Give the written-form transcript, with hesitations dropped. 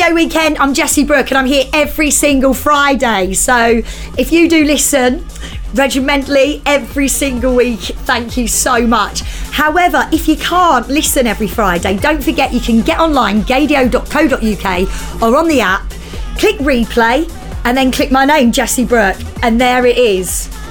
Radio Weekend. I'm Jessie Brooke and I'm here every single Friday. So if you do listen regimentally every single week, thank you so much. However, if you can't listen every Friday, don't forget you can get online, gaydio.co.uk, or on the app, click replay, and then click my name, Jessie Brooke, and there it is.